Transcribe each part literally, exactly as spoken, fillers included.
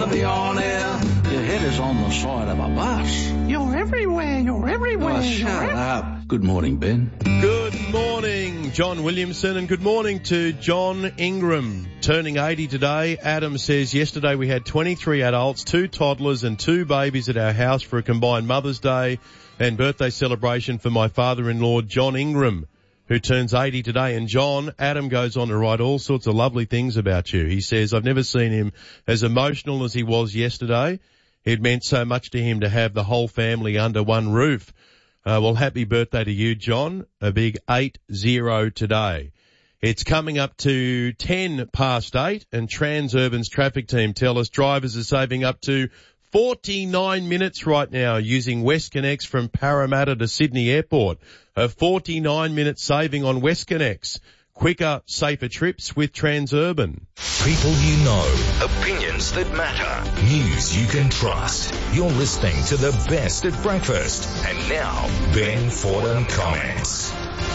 to be on air. Your head is on the side of a bus. You're everywhere, you're everywhere. Oh, shut up. Good morning, Ben. Good morning, John Williamson, and good morning to John Ingram. Turning eighty today. Adam says yesterday we had twenty-three adults, two toddlers and two babies at our house for a combined Mother's Day and birthday celebration for my father-in-law, John Ingram, who turns eighty today. And John, Adam goes on to write all sorts of lovely things about you. He says, I've never seen him as emotional as he was yesterday. It meant so much to him to have the whole family under one roof. Uh, well, happy birthday to you, John. A big eight zero today. It's coming up to ten past eight, and Transurban's traffic team tell us drivers are saving up to forty-nine minutes right now using WestConnex from Parramatta to Sydney Airport. A forty-nine minute saving on WestConnex. Quicker, safer trips with Transurban. People you know, opinions that matter, news you can trust. You're listening to the best at breakfast. And now, Ben Fordham comments.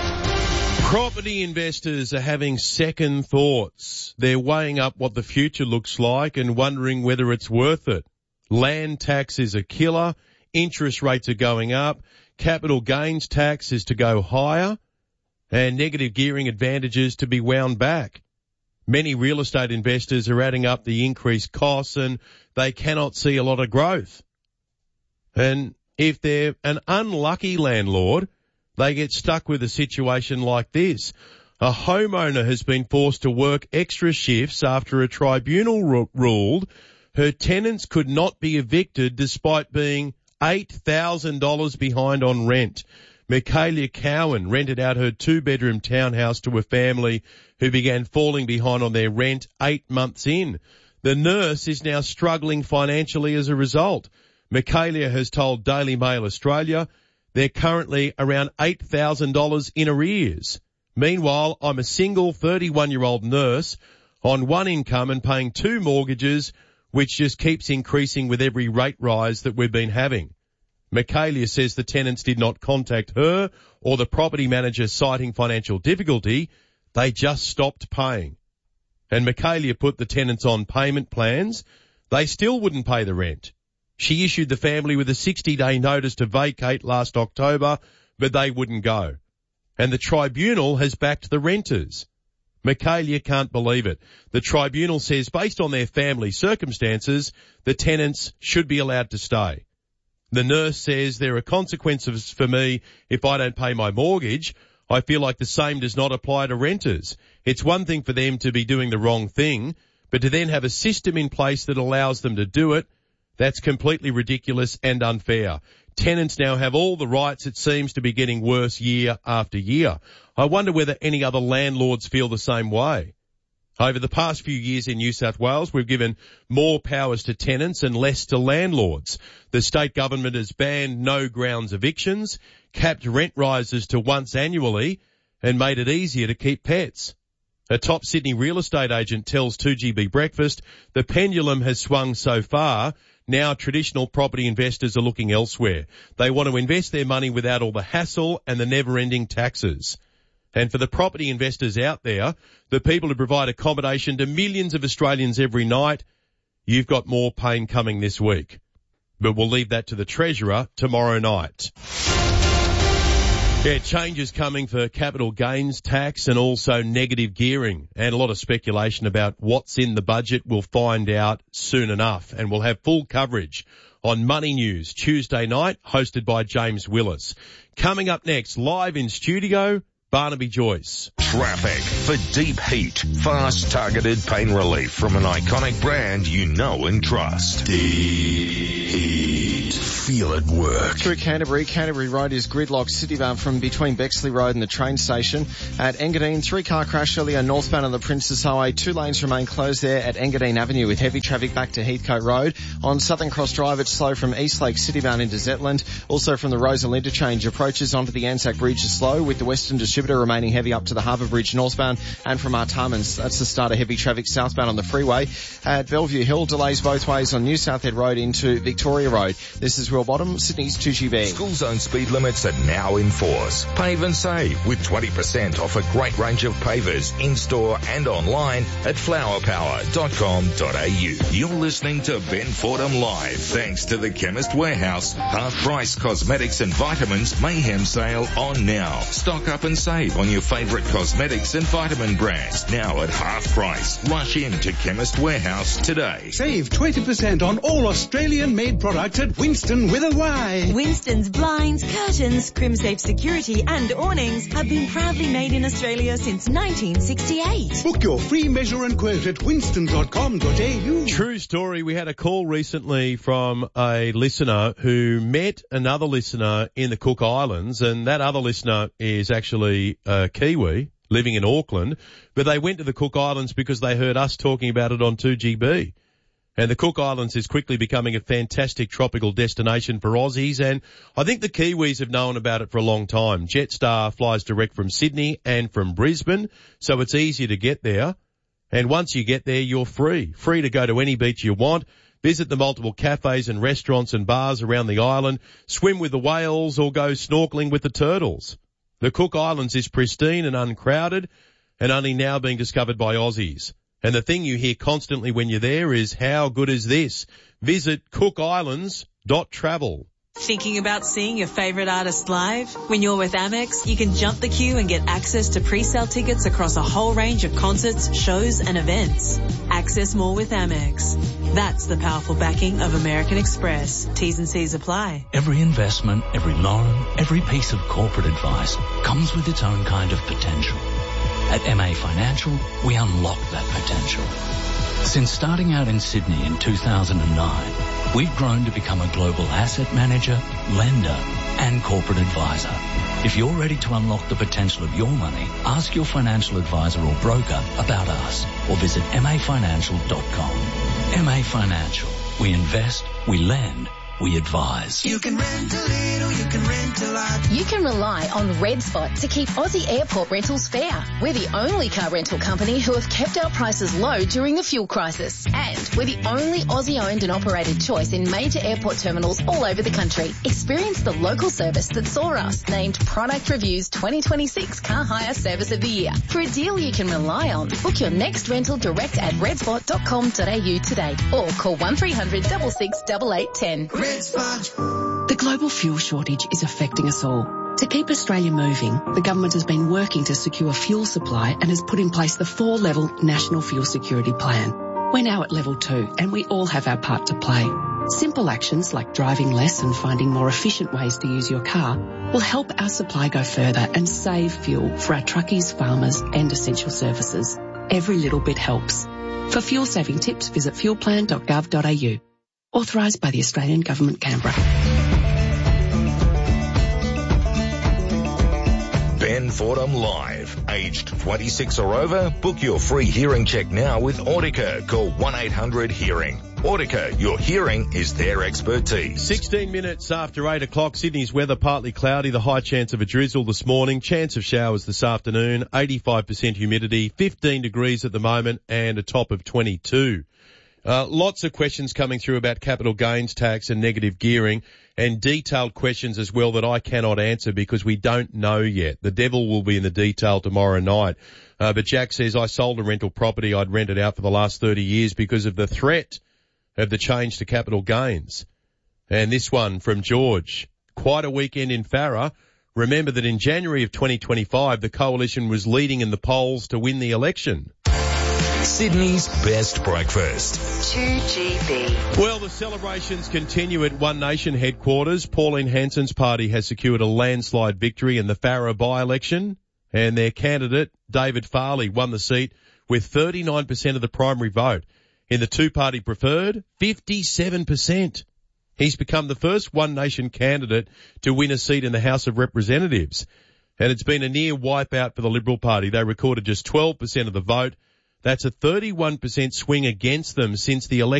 Property investors are having second thoughts. They're weighing up what the future looks like and wondering whether it's worth it. Land tax is a killer. Interest rates are going up. Capital gains tax is to go higher. And negative gearing advantages to be wound back. Many real estate investors are adding up the increased costs and they cannot see a lot of growth. And if they're an unlucky landlord, they get stuck with a situation like this. A homeowner has been forced to work extra shifts after a tribunal ru- ruled her tenants could not be evicted despite being eight thousand dollars behind on rent. Michaelia Cowan rented out her two-bedroom townhouse to a family who began falling behind on their rent eight months in. The nurse is now struggling financially as a result. Michaelia has told Daily Mail Australia they're currently around eight thousand dollars in arrears. Meanwhile, I'm a single thirty-one-year-old nurse on one income and paying two mortgages, which just keeps increasing with every rate rise that we've been having. Michaelia says the tenants did not contact her or the property manager citing financial difficulty. They just stopped paying. And Michaelia put the tenants on payment plans. They still wouldn't pay the rent. She issued the family with a sixty-day notice to vacate last October, but they wouldn't go. And the tribunal has backed the renters. Michaelia can't believe it. The tribunal says based on their family circumstances, the tenants should be allowed to stay. The nurse says there are consequences for me if I don't pay my mortgage. I feel like the same does not apply to renters. It's one thing for them to be doing the wrong thing, but to then have a system in place that allows them to do it, that's completely ridiculous and unfair. Tenants now have all the rights. It seems to be getting worse year after year. I wonder whether any other landlords feel the same way. Over the past few years in New South Wales, we've given more powers to tenants and less to landlords. The state government has banned no grounds evictions, capped rent rises to once annually, and made it easier to keep pets. A top Sydney real estate agent tells two G B Breakfast the pendulum has swung so far, now traditional property investors are looking elsewhere. They want to invest their money without all the hassle and the never-ending taxes. And for the property investors out there, the people who provide accommodation to millions of Australians every night, you've got more pain coming this week. But we'll leave that to the Treasurer tomorrow night. Yeah, changes coming for capital gains tax and also negative gearing, and a lot of speculation about what's in the budget. We'll find out soon enough, and we'll have full coverage on Money News Tuesday night, hosted by James Willis. Coming up next, live in studio, Barnaby Joyce. Traffic for deep heat, fast targeted pain relief from an iconic brand you know and trust. Deep heat. Feel it work. Through Canterbury, Canterbury Road is gridlocked citybound from between Bexley Road and the train station. At Engadine, three-car crash earlier northbound on the Princess Highway. Two lanes remain closed there at Engadine Avenue with heavy traffic back to Heathcote Road. On Southern Cross Drive, it's slow from Eastlake citybound into Zetland. Also from the Rosal interchange, approaches onto the Anzac Bridge is slow with the Western Distributor Jupiter remaining heavy up to the Harbour Bridge northbound, and from Artarmons, that's the start of heavy traffic southbound on the freeway. At Bellevue Hill, delays both ways on New Southhead Road into Victoria Road. This is Will Bottom, Sydney's two G B. School zone speed limits are now in force. Pave and save with twenty percent off a great range of pavers in-store and online at flower power dot com dot a u. You're listening to Ben Fordham Live, thanks to the Chemist Warehouse. Half price cosmetics and vitamins mayhem sale on now. Stock up and save on your favourite cosmetics and vitamin brands now at half price. Rush in to Chemist Warehouse today. Save twenty percent on all Australian-made products at Winston with a Y. Winston's blinds, curtains, Crimsafe security and awnings have been proudly made in Australia since nineteen sixty-eight. Book your free measure and quote at winston dot com dot a u. True story. We had a call recently from a listener who met another listener in the Cook Islands, and that other listener is actually a Kiwi living in Auckland, but they went to the Cook Islands because they heard us talking about it on two G B. And the Cook Islands is quickly becoming a fantastic tropical destination for Aussies, and I think the Kiwis have known about it for a long time. Jetstar flies direct from Sydney and from Brisbane, so it's easy to get there. And once you get there, you're free. Free to go to any beach you want, visit the multiple cafes and restaurants and bars around the island, swim with the whales or go snorkeling with the turtles. The Cook Islands is pristine and uncrowded and only now being discovered by Aussies. And the thing you hear constantly when you're there is, how good is this? Visit cook islands dot travel. Thinking about seeing your favourite artist live? When you're with Amex, you can jump the queue and get access to pre-sale tickets across a whole range of concerts, shows and events. Access more with Amex. That's the powerful backing of American Express. T's and C's apply. Every investment, every loan, every piece of corporate advice comes with its own kind of potential. At M A Financial, we unlock that potential. Since starting out in Sydney in two thousand nine, we've grown to become a global asset manager, lender, and corporate advisor. If you're ready to unlock the potential of your money, ask your financial advisor or broker about us or visit m a financial dot com. M A Financial. We invest, we lend, we advise. You can rent a little, you can rent a lot. You can rely on Red Spot to keep Aussie airport rentals fair. We're the only car rental company who have kept our prices low during the fuel crisis. And we're the only Aussie-owned and operated choice in major airport terminals all over the country. Experience the local service that saw us named Product Review's twenty twenty-six Car Hire Service of the Year. For a deal you can rely on, book your next rental direct at red spot dot com dot a u today or call one three hundred six six eight eight one zero. The global fuel shortage is affecting us all. To keep Australia moving, the government has been working to secure fuel supply and has put in place the four-level National Fuel Security Plan. We're now at level two and we all have our part to play. Simple actions like driving less and finding more efficient ways to use your car will help our supply go further and save fuel for our truckies, farmers and essential services. Every little bit helps. For fuel saving tips, visit fuel plan dot gov dot a u. Authorised by the Australian Government, Canberra. Ben Fordham Live. Aged twenty-six or over? Book your free hearing check now with Audica. Call one eight hundred hearing. Audica, your hearing is their expertise. sixteen minutes after eight o'clock, Sydney's weather partly cloudy, the high chance of a drizzle this morning, chance of showers this afternoon, eighty-five percent humidity, fifteen degrees at the moment and a top of twenty-two. Uh, lots of questions coming through about capital gains tax and negative gearing, and detailed questions as well that I cannot answer because we don't know yet. The devil will be in the detail tomorrow night. Uh, but Jack says, I sold a rental property I'd rented out for the last thirty years because of the threat of the change to capital gains. And this one from George. Quite a weekend in Farrer. Remember that in January of twenty twenty-five, the coalition was leading in the polls to win the election. Sydney's best breakfast. two G B. Well, the celebrations continue at One Nation headquarters. Pauline Hanson's party has secured a landslide victory in the Farrer by-election, and their candidate, David Farley, won the seat with thirty-nine percent of the primary vote. In the two-party preferred, fifty-seven percent. He's become the first One Nation candidate to win a seat in the House of Representatives. And it's been a near wipeout for the Liberal Party. They recorded just twelve percent of the vote. That's a thirty-one percent swing against them since the election.